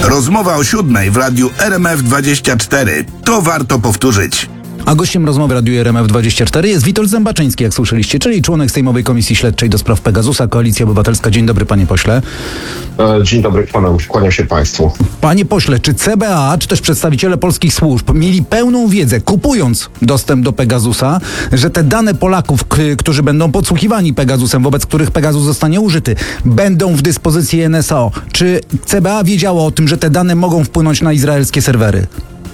Rozmowa o 7 w radiu RMF24. To warto powtórzyć. A gościem rozmowy Radiu RMF24 jest Witold Zębaczyński, jak słyszeliście, czyli członek Sejmowej Komisji Śledczej do spraw Pegasusa, Koalicja Obywatelska. Dzień dobry, panie pośle. Dzień dobry, kłaniam się państwu. Panie pośle, czy CBA, czy też przedstawiciele polskich służb mieli pełną wiedzę, kupując dostęp do Pegasusa, że te dane Polaków, którzy będą podsłuchiwani Pegasusem, wobec których Pegasus zostanie użyty, będą w dyspozycji NSO? Czy CBA wiedziało o tym, że te dane mogą wpłynąć na izraelskie serwery?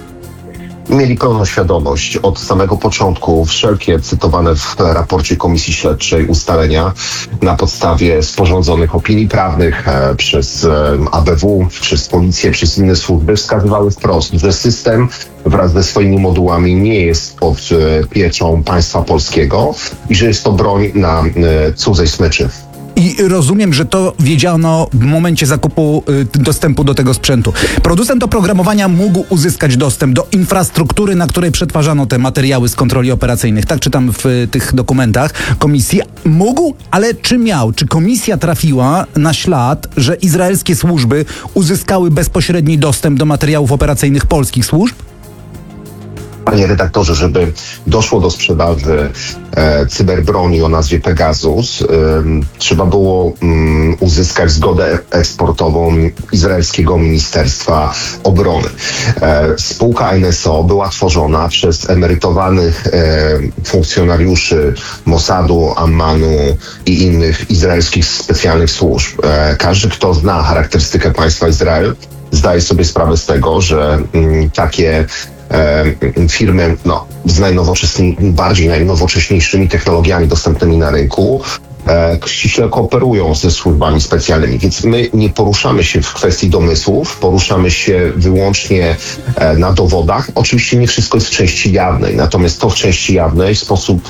Mieli pełną świadomość od samego początku. Wszelkie cytowane w raporcie Komisji Śledczej ustalenia na podstawie sporządzonych opinii prawnych przez ABW, przez policję, przez inne służby wskazywały wprost, że system wraz ze swoimi modułami nie jest pod pieczą państwa polskiego i że jest to broń na cudzej smyczy. I rozumiem, że to wiedziano w momencie zakupu dostępu do tego sprzętu. Producent oprogramowania mógł uzyskać dostęp do infrastruktury, na której przetwarzano te materiały z kontroli operacyjnych. Tak czytam w tych dokumentach komisji. Mógł, ale czy miał? Czy komisja trafiła na ślad, że izraelskie służby uzyskały bezpośredni dostęp do materiałów operacyjnych polskich służb? Panie redaktorze, żeby doszło do sprzedaży cyberbroni o nazwie Pegasus, trzeba było uzyskać zgodę eksportową izraelskiego Ministerstwa Obrony. Spółka NSO była tworzona przez emerytowanych funkcjonariuszy Mossadu, Ammanu i innych izraelskich specjalnych służb. Każdy, kto zna charakterystykę państwa Izrael, zdaje sobie sprawę z tego, że takie firmy z bardziej najnowocześniejszymi technologiami dostępnymi na rynku ściśle kooperują ze służbami specjalnymi, więc my nie poruszamy się w kwestii domysłów, poruszamy się wyłącznie na dowodach. Oczywiście nie wszystko jest w części jawnej, natomiast to w części jawnej w sposób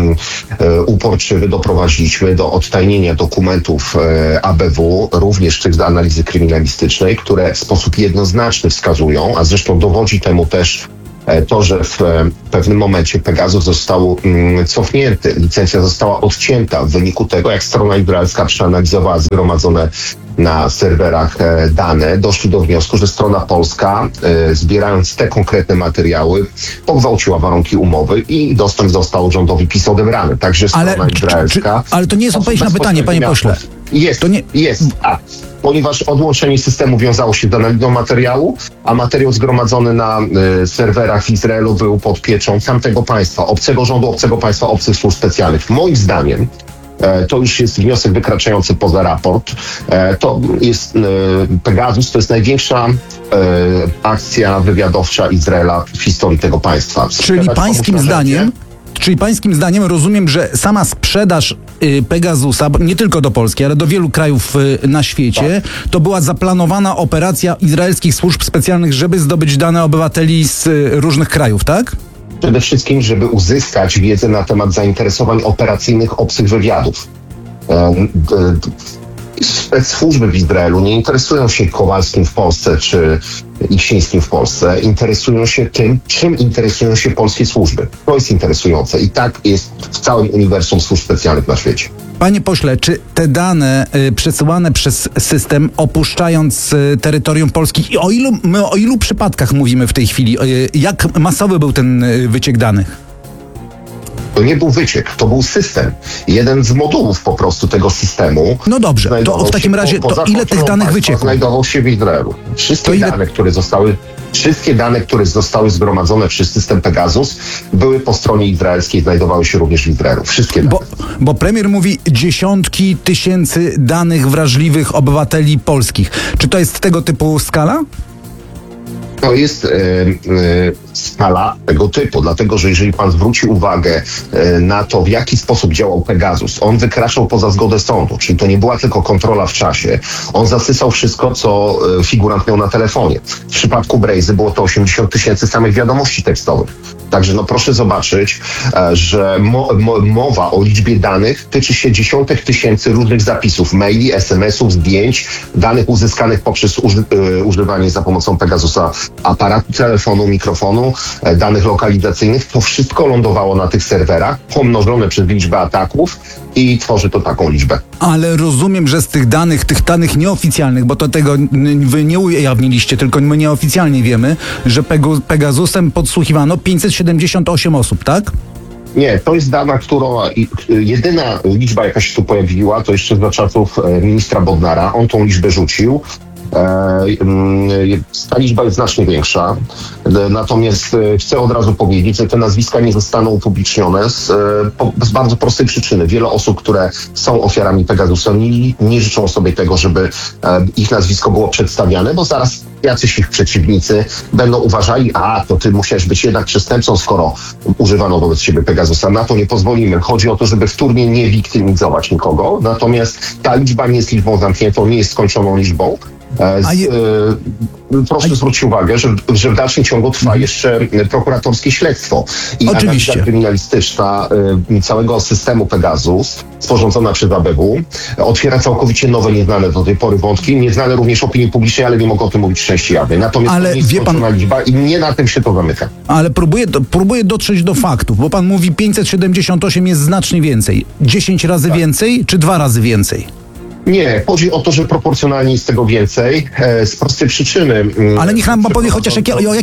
uporczywy doprowadziliśmy do odtajnienia dokumentów ABW, również tych z analizy kryminalistycznej, które w sposób jednoznaczny wskazują, a zresztą dowodzi temu też to, że w pewnym momencie Pegasus został cofnięty, licencja została odcięta w wyniku tego, jak strona izraelska przeanalizowała zgromadzone na serwerach dane, doszli do wniosku, że strona polska, zbierając te konkretne materiały, pogwałciła warunki umowy i dostęp został rządowi PiS odebrany. Także strona izraelska... Ale to nie jest odpowiedź na pytanie, panie pośle. Jest. Ponieważ odłączenie systemu wiązało się z analizą materiału, a materiał zgromadzony na serwerach w Izraelu był pod pieczą tamtego państwa, obcego rządu, obcego państwa, obcych służb specjalnych. Moim zdaniem to już jest wniosek wykraczający poza raport. To jest Pegasus, to jest największa akcja wywiadowcza Izraela w historii tego państwa. Czyli pańskim zdaniem rozumiem, że sama sprzedaż Pegasusa, nie tylko do Polski, ale do wielu krajów na świecie, to była zaplanowana operacja izraelskich służb specjalnych, żeby zdobyć dane obywateli z różnych krajów, tak? Przede wszystkim, żeby uzyskać wiedzę na temat zainteresowań operacyjnych obcych wywiadów. Spec-służby w Izraelu nie interesują się Kowalskim w Polsce czy Iksińskim w Polsce. Interesują się tym, czym interesują się polskie służby. To jest interesujące i tak jest w całym uniwersum służb specjalnych na świecie. Panie pośle, czy te dane przesyłane przez system, opuszczając terytorium Polski, i o ilu przypadkach mówimy w tej chwili? Jak masowy był ten wyciek danych? To nie był wyciek, to był system. Jeden z modułów po prostu tego systemu. No dobrze, to w takim razie to ile tych danych wyciekło? Znajdował się w Izraelu. Wszystkie dane, które zostały zgromadzone przez system Pegasus, były po stronie izraelskiej, znajdowały się również w Izraelu. Wszystkie dane. Bo premier mówi dziesiątki tysięcy danych wrażliwych obywateli polskich. Czy to jest tego typu skala? To jest skala tego typu, dlatego że jeżeli pan zwróci uwagę na to, w jaki sposób działał Pegasus, on wykraczał poza zgodę sądu, czyli to nie była tylko kontrola w czasie. On zasysał wszystko, co figurant miał na telefonie. W przypadku Brazy było to 80 tysięcy samych wiadomości tekstowych. Także proszę zobaczyć, że mowa o liczbie danych tyczy się dziesiątek tysięcy różnych zapisów, maili, SMS-ów, zdjęć, danych uzyskanych poprzez używanie za pomocą Pegasusa aparatu telefonu, mikrofonu, danych lokalizacyjnych. To wszystko lądowało na tych serwerach, pomnożone przez liczbę ataków i tworzy to taką liczbę. Ale rozumiem, że z tych danych nieoficjalnych, bo to tego wy nie ujawniliście, tylko my nieoficjalnie wiemy, że Pegasusem podsłuchiwano 578 osób, tak? Nie, to jest dana, jedyna liczba, jaka się tu pojawiła, to jeszcze za czasów ministra Bodnara. On tą liczbę rzucił. Ta liczba jest znacznie większa. Natomiast chcę od razu powiedzieć, że te nazwiska nie zostaną upublicznione z bardzo prostej przyczyny. Wiele osób, które są ofiarami Pegasusa, nie życzą sobie tego, żeby ich nazwisko było przedstawiane, bo zaraz jacyś ich przeciwnicy będą uważali, to ty musiałeś być jednak przestępcą, skoro używano wobec ciebie Pegasusa. Na to nie pozwolimy. Chodzi o to, żeby wtórnie nie wiktymizować nikogo. Natomiast ta liczba nie jest liczbą zamkniętą, nie jest skończoną liczbą. Proszę zwrócić uwagę, że w dalszym ciągu trwa jeszcze prokuratorskie śledztwo i analiza kryminalistyczna całego systemu Pegasus, sporządzona przez ABW, otwiera całkowicie nowe, nieznane do tej pory wątki, nieznane również opinii publicznej, ale nie mogę o tym mówić części jawnej. Natomiast to nie jest skończona liczba i nie na tym się to zamyka. Ale próbuję dotrzeć do faktów, bo pan mówi 578 jest znacznie więcej. 10 razy więcej czy 2 razy więcej? Nie, chodzi o to, że proporcjonalnie jest tego więcej, z prostej przyczyny. Ale niech nam pan powie chociaż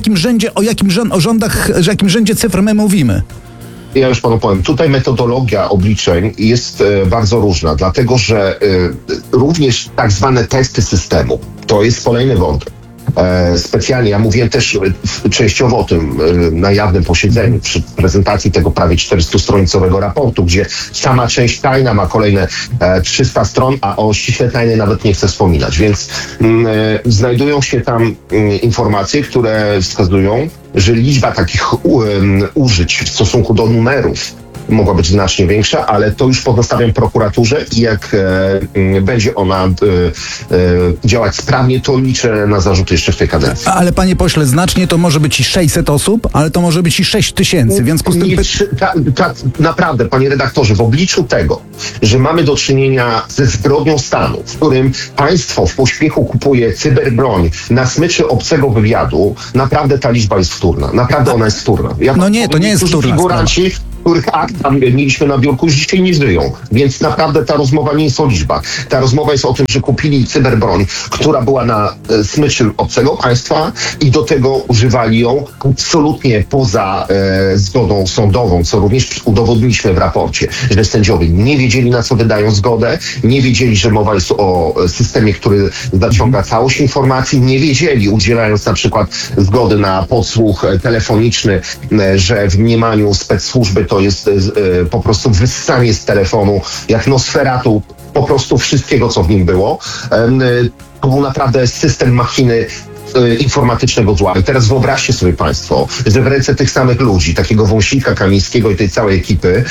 o jakim rzędzie cyfr my mówimy. Ja już panu powiem, tutaj metodologia obliczeń jest bardzo różna, dlatego że również tak zwane testy systemu, to jest kolejny wątek. Specjalnie, ja mówiłem też częściowo o tym na jawnym posiedzeniu przy prezentacji tego prawie 400-stronicowego raportu, gdzie sama część tajna ma kolejne 300 stron, a o ściśle tajnej nawet nie chcę wspominać, więc znajdują się tam informacje, które wskazują, że liczba takich użyć w stosunku do numerów mogła być znacznie większa, ale to już pozostawiam prokuraturze i jak będzie ona działać sprawnie, to liczę na zarzuty jeszcze w tej kadencji. Ale panie pośle, znacznie to może być i 600 osób, ale to może być i 6 tysięcy, w związku z tym... Naprawdę, panie redaktorze, w obliczu tego, że mamy do czynienia ze zbrodnią stanu, w którym państwo w pośpiechu kupuje cyberbroń na smyczy obcego wywiadu, naprawdę ta liczba jest wtórna. Naprawdę ona jest wtórna. To nie jest wtórna figuranci, których akt tam mieliśmy na biurku, już dzisiaj nie żyją. Więc naprawdę ta rozmowa nie jest o liczbach. Ta rozmowa jest o tym, że kupili cyberbroń, która była na smyczy obcego państwa i do tego używali ją absolutnie poza zgodą sądową, co również udowodniliśmy w raporcie, że sędziowie nie wiedzieli, na co wydają zgodę, nie wiedzieli, że mowa jest o systemie, który zaciąga całość informacji, nie wiedzieli, udzielając na przykład zgody na podsłuch telefoniczny, że w mniemaniu specsłużby to jest po prostu wyssanie z telefonu, jak Nosferatu, po prostu wszystkiego, co w nim było. To był naprawdę system machiny informatycznego zła. I teraz wyobraźcie sobie państwo, że w ręce tych samych ludzi, takiego Wąsika, Kamińskiego i tej całej ekipy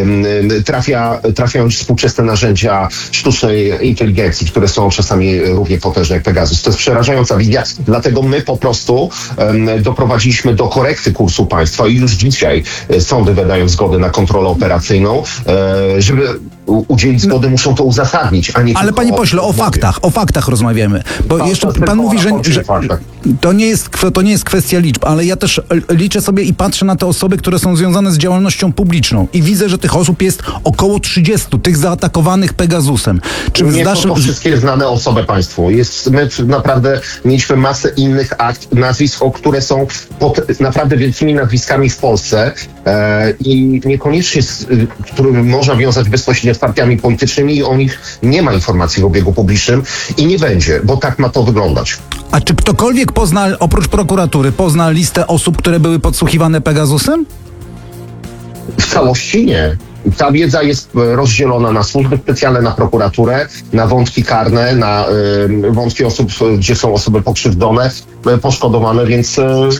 trafiają już współczesne narzędzia sztucznej inteligencji, które są czasami równie potężne jak Pegasus. To jest przerażająca wizja, dlatego my po prostu doprowadziliśmy do korekty kursu państwa i już dzisiaj sądy wydają zgodę na kontrolę operacyjną, żeby udzielić zgody, muszą to uzasadnić, a nie... Ale panie pośle, o faktach rozmawiamy. Bo jeszcze pan mówi, że to nie jest kwestia liczb, ale ja też liczę sobie i patrzę na te osoby, które są związane z działalnością publiczną i widzę, że tych osób jest około 30, tych zaatakowanych Pegasusem. To wszystkie znane osoby państwu. My naprawdę mieliśmy masę innych nazwisk, które są pod naprawdę wielkimi nazwiskami w Polsce i niekoniecznie które można wiązać bezpośrednio z partiami politycznymi i o nich nie ma informacji w obiegu publicznym i nie będzie, bo tak ma to wyglądać. A czy ktokolwiek oprócz prokuratury pozna listę osób, które były podsłuchiwane Pegasusem? W całości nie. Ta wiedza jest rozdzielona na służby specjalne, na prokuraturę, na wątki karne, na wątki osób, gdzie są osoby pokrzywdzone, poszkodowane, więc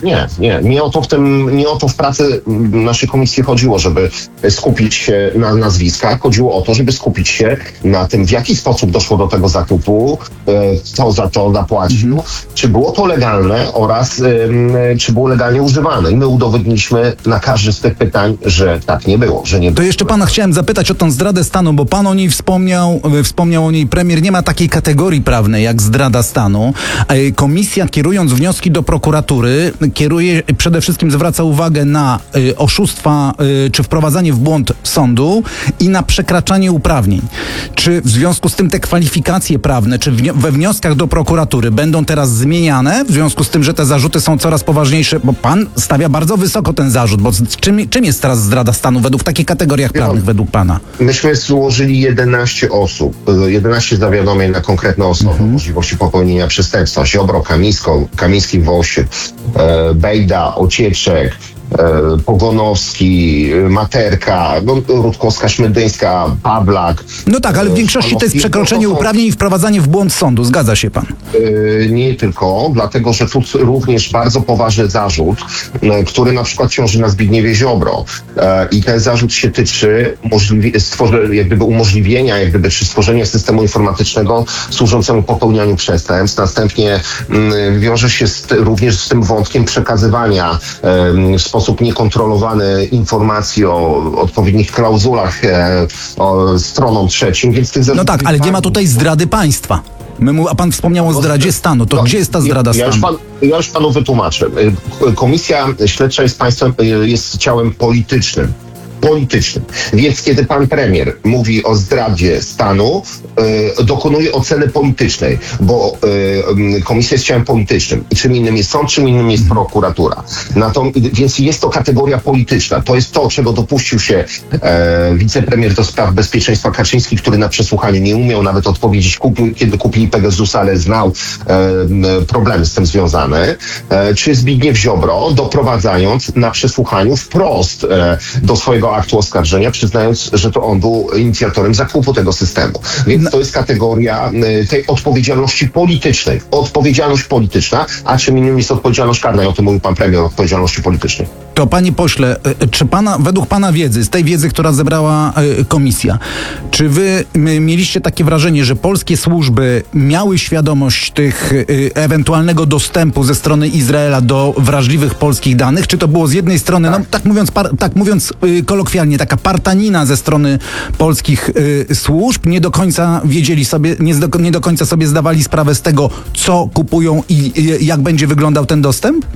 nie o to w pracy naszej komisji chodziło, żeby skupić się na nazwiskach. Chodziło o to, żeby skupić się na tym, w jaki sposób doszło do tego zakupu, kto za to zapłacił, czy było to legalne oraz czy było legalnie używane. I my udowodniliśmy na każde z tych pytań, że tak nie było, że nie było. To jeszcze pan pana chciałem zapytać o tą zdradę stanu, bo pan o niej wspomniał o niej premier. Nie ma takiej kategorii prawnej jak zdrada stanu. Komisja, kierując wnioski do prokuratury, przede wszystkim zwraca uwagę na oszustwa czy wprowadzanie w błąd sądu i na przekraczanie uprawnień. Czy w związku z tym te kwalifikacje prawne, czy we wnioskach do prokuratury będą teraz zmieniane w związku z tym, że te zarzuty są coraz poważniejsze? Bo pan stawia bardzo wysoko ten zarzut, bo czym jest teraz zdrada stanu według takich kategoriach prawnych, według pana? Myśmy złożyli 11 osób, 11 zawiadomień na konkretne osoby o możliwości popełnienia przestępstwa. Ziobro, Kamiński, Woś, Bejda, Ocieczek, Pogonowski, Materka, Rutkowska, Szmydyńska, Pawlak. No tak, ale w większości to jest przekroczenie uprawnień i wprowadzanie w błąd sądu. Zgadza się pan? Nie tylko, dlatego że tu również bardzo poważny zarzut, który na przykład ciąży na Zbigniewie Ziobro. I ten zarzut się tyczy umożliwienia, czy stworzenia systemu informatycznego służącemu popełnianiu przestępstw. Następnie wiąże się również z tym wątkiem przekazywania w sposób niekontrolowany informacji o odpowiednich klauzulach stronom trzecim. Więc tych no tak, ale nie ma tutaj zdrady państwa. A pan wspomniał o zdradzie stanu. To gdzie jest ta zdrada stanu? Ja już panu wytłumaczę. Komisja śledcza jest ciałem politycznym. Więc kiedy pan premier mówi o zdradzie stanu, dokonuje oceny politycznej, bo komisja jest ciałem politycznym. I czym innym jest sąd, czym innym jest prokuratura. Więc jest to kategoria polityczna. To jest to, czego dopuścił się wicepremier do spraw bezpieczeństwa Kaczyński, który na przesłuchaniu nie umiał nawet odpowiedzieć, kiedy kupili Pegasusa, ale znał problemy z tym związane. Czy Zbigniew Ziobro, doprowadzając na przesłuchaniu wprost do swojego aktu oskarżenia, przyznając, że to on był inicjatorem zakupu tego systemu. Więc to jest kategoria tej odpowiedzialności politycznej. Odpowiedzialność polityczna, a czym innym jest odpowiedzialność karna. I o tym mówił pan premier o odpowiedzialności politycznej. To panie pośle, czy według pana wiedzy, z tej wiedzy, która zebrała komisja, czy wy mieliście takie wrażenie, że polskie służby miały świadomość ewentualnego dostępu ze strony Izraela do wrażliwych polskich danych? Czy to było z jednej strony, tak mówiąc kolokwialnie, taka partanina ze strony polskich służb? Nie do końca wiedzieli sobie, nie do końca sobie zdawali sprawę z tego, co kupują i jak będzie wyglądał ten dostęp?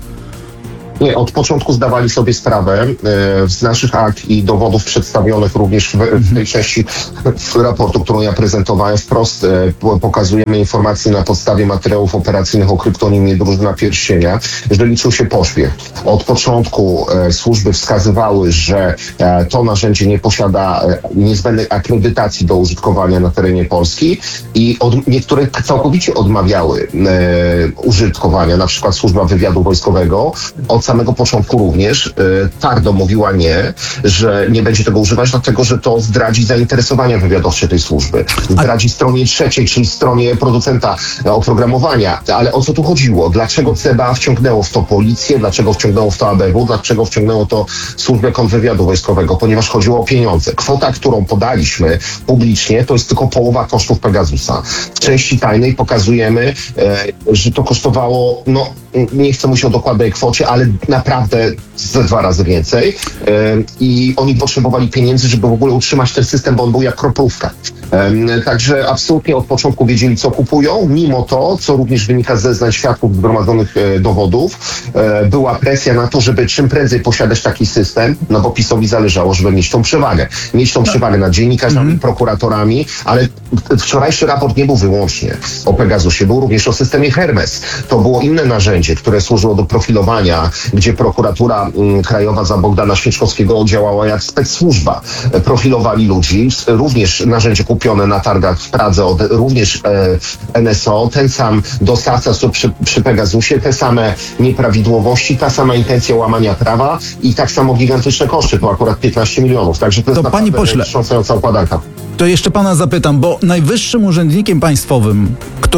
Nie, od początku zdawali sobie sprawę z naszych akt i dowodów przedstawionych również w tej części raportu, którą ja prezentowałem. Wprost pokazujemy informacje na podstawie materiałów operacyjnych o kryptonimie Drużyna Pierścienia, że liczył się pośpiech. Od początku służby wskazywały, że to narzędzie nie posiada niezbędnej akredytacji do użytkowania na terenie Polski i niektóre całkowicie odmawiały użytkowania, na przykład Służba Wywiadu Wojskowego. Od samego początku również twardo mówiła nie, że nie będzie tego używać, dlatego że to zdradzi zainteresowania wywiadowcze tej służby. Zdradzi stronie trzeciej, czyli stronie producenta oprogramowania. Ale o co tu chodziło? Dlaczego CBA wciągnęło w to policję? Dlaczego wciągnęło w to ABW? Dlaczego wciągnęło to Służbę Kontrwywiadu Wojskowego? Ponieważ chodziło o pieniądze. Kwota, którą podaliśmy publicznie, to jest tylko połowa kosztów Pegasusa. W części tajnej pokazujemy, że to kosztowało, nie chcę mówić o dokładnej kwocie, ale naprawdę ze 2 razy więcej. I oni potrzebowali pieniędzy, żeby w ogóle utrzymać ten system, bo on był jak kroplówka. Także absolutnie od początku wiedzieli, co kupują. Mimo to, co również wynika z zeznań świadków zgromadzonych dowodów, była presja na to, żeby czym prędzej posiadać taki system, bo PiS-owi zależało, żeby mieć tą przewagę. Mieć tą przewagę nad dziennikarzami, prokuratorami, ale wczorajszy raport nie był wyłącznie o Pegasusie, był również o systemie Hermes. To było inne narzędzie, które służyło do profilowania, gdzie prokuratura krajowa za Bogdana Świeczkowskiego działała jak specsłużba. Profilowali ludzi, również narzędzie kupione na targach w Pradze od również NSO, ten sam dostawca co przy Pegasusie, te same nieprawidłowości, ta sama intencja łamania prawa i tak samo gigantyczne koszty, to akurat 15 milionów. Także to jest naprawdę wstrząsająca układanka. To jeszcze pana zapytam, bo najwyższym urzędnikiem państwowym,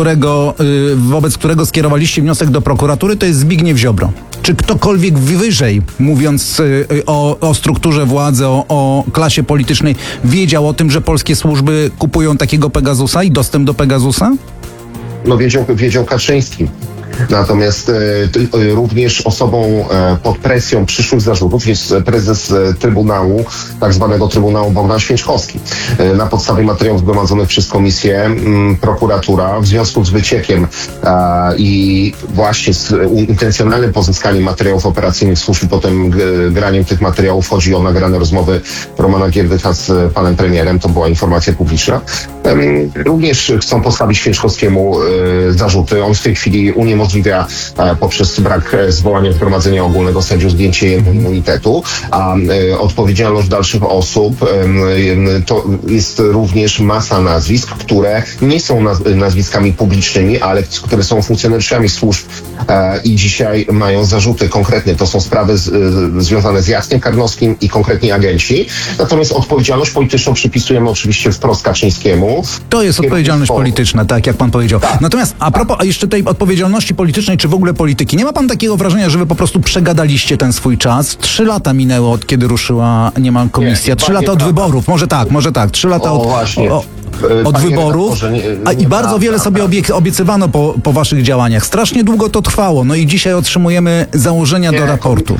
wobec którego skierowaliście wniosek do prokuratury, to jest Zbigniew Ziobro. Czy ktokolwiek wyżej, mówiąc o strukturze władzy, o klasie politycznej, wiedział o tym, że polskie służby kupują takiego Pegasusa i dostęp do Pegasusa? Wiedział Kaczyński. Natomiast również osobą pod presją przyszłych zarzutów jest prezes Trybunału, tak zwanego Trybunału Bogdan Święczkowski. Na podstawie materiałów zgromadzonych przez komisję prokuratura w związku z wyciekiem i właśnie z intencjonalnym pozyskaniem materiałów operacyjnych służb i potem graniem tych materiałów, chodzi o nagrane rozmowy Romana Gierdycha z panem premierem, to była informacja publiczna. Również chcą postawić Święczkowskiemu zarzuty. On w tej chwili uniemożliwia poprzez brak zwołania zgromadzenia ogólnego sędziów zdjęcie jego immunitetu, a odpowiedzialność dalszych osób to jest również masa nazwisk, które nie są nazwiskami publicznymi, ale które są funkcjonariuszami służb i dzisiaj mają zarzuty konkretne. To są sprawy związane z Jackiem Karnowskim i konkretni agenci. Natomiast odpowiedzialność polityczną przypisujemy oczywiście wprost Kaczyńskiemu. To jest odpowiedzialność polityczna, tak jak pan powiedział. Tak. Natomiast a propos jeszcze tej odpowiedzialności politycznej, czy w ogóle polityki, nie ma pan takiego wrażenia, że wy po prostu przegadaliście ten swój czas? 3 lata minęło, od kiedy ruszyła niemal komisja. 3 lata od wyborów. Może tak. 3 lata od wyborów, i bardzo wiele sobie obiecywano po waszych działaniach. Strasznie długo to trwało, no i dzisiaj otrzymujemy założenia do raportu.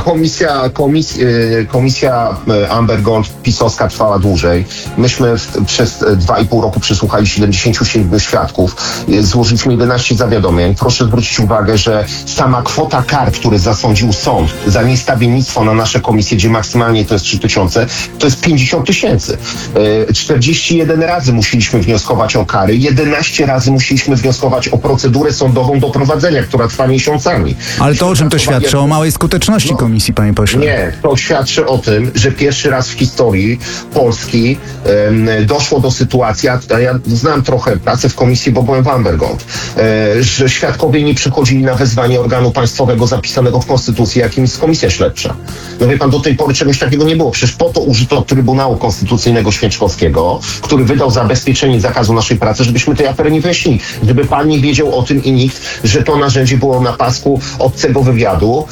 Komisja Amber Gold pisowska trwała dłużej. Myśmy przez 2,5 roku przesłuchali 77 świadków. Złożyliśmy 11 zawiadomień. Proszę zwrócić uwagę, że sama kwota kar, które zasądził sąd za niestawiennictwo na nasze komisje, gdzie maksymalnie to jest 3000, to jest 50 000. 41 razy musieliśmy wnioskować o kary, 11 razy musieliśmy wnioskować o procedurę sądową do prowadzenia, która trwa miesiącami. Ale to o czym to świadczy? O małej skuteczności komisji, panie pośle? Nie, to świadczy o tym, że pierwszy raz w historii Polski doszło do sytuacji, a ja znam trochę pracę w komisji, bo byłem w Amber Gold, że świadkowie nie przychodzili na wezwanie organu państwowego zapisanego w Konstytucji, jakim jest komisja śledcza. No wie pan, do tej pory czegoś takiego nie było. Przecież po to użyto Trybunału Konstytucyjnego Święczkowskiego, który wydał zabezpieczenie zakazu naszej pracy, żebyśmy tej afery nie wyjaśnili. Gdyby pan nie wiedział o tym i nikt, że to narzędzie było na pasku obcego wywiadu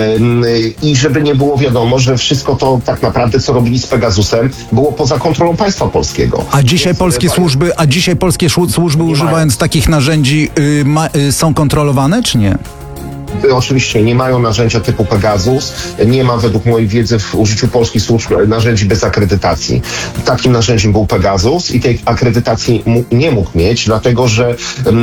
i żeby nie było wiadomo, że wszystko to tak naprawdę, co robili z Pegasusem, było poza kontrolą państwa polskiego. A dzisiaj polskie służby używając takich narzędzi są kontrolowane, czy nie? Oczywiście nie mają narzędzia typu Pegasus. Nie ma według mojej wiedzy w użyciu polskich służb narzędzi bez akredytacji. Takim narzędziem był Pegasus i tej akredytacji nie mógł mieć, dlatego że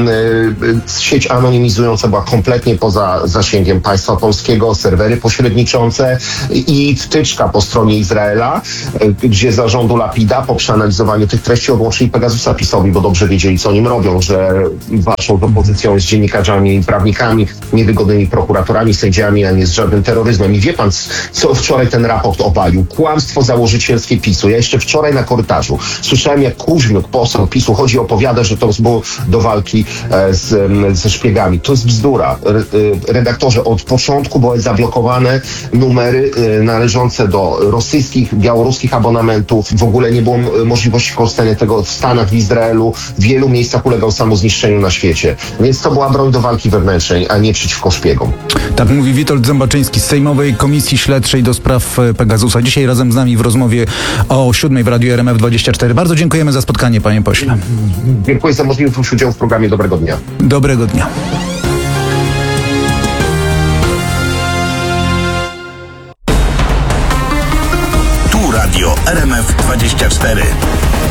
sieć anonimizująca była kompletnie poza zasięgiem państwa polskiego, serwery pośredniczące i wtyczka po stronie Izraela, gdzie zarządu Lapida po przeanalizowaniu tych treści odłączyli Pegasusa PiS-owi, bo dobrze wiedzieli, co nim robią, że walczą z opozycją, z dziennikarzami i prawnikami, niewygodnymi prokuratorami, sędziami, a nie z żadnym terroryzmem. I wie pan, co wczoraj ten raport obalił? Kłamstwo założycielskie PiS-u. Ja jeszcze wczoraj na korytarzu słyszałem, jak Kuźmiuk, poseł PiS-u, opowiada, że to było do walki ze szpiegami. To jest bzdura. Redaktorze, od początku były zablokowane numery należące do rosyjskich, białoruskich abonamentów. W ogóle nie było możliwości korzystania tego w Stanach, w Izraelu. W wielu miejscach ulegał samozniszczeniu na świecie. Więc to była broń do walki wewnętrznej, a nie przeciwko szpiegom. Tak mówi Witold Zębaczyński z Sejmowej Komisji Śledczej do spraw Pegasusa. Dzisiaj razem z nami w rozmowie o 7 w Radiu RMF24. Bardzo dziękujemy za spotkanie, panie pośle. Dziękuję za możliwość udziału w programie. Dobrego dnia. Dobrego dnia. Tu Radio RMF24.